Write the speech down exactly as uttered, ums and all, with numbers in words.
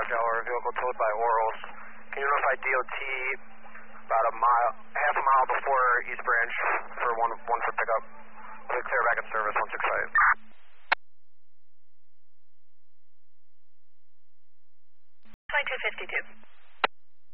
Roger, our vehicle towed by Orals. Can you notify D O T about a mile, half a mile before East Branch for one, one for pickup? We'll clear back in service, one six five. twenty-two fifty-two.